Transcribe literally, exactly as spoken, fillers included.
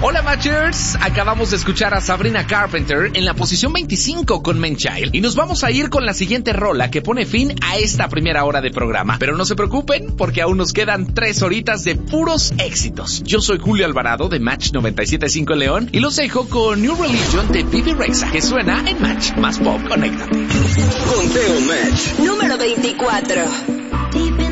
Hola Matchers, acabamos de escuchar a Sabrina Carpenter en la posición veinticinco con Man Child y nos vamos a ir con la siguiente rola que pone fin a esta primera hora de programa. Pero no se preocupen porque aún nos quedan tres horitas de puros éxitos. Yo soy Julio Alvarado de Match noventa y siete punto cinco León y los dejo con New Religion de Bibi Rexha, que suena en Match Más Pop. Conéctate. Conteo Match número veinticuatro. Deep in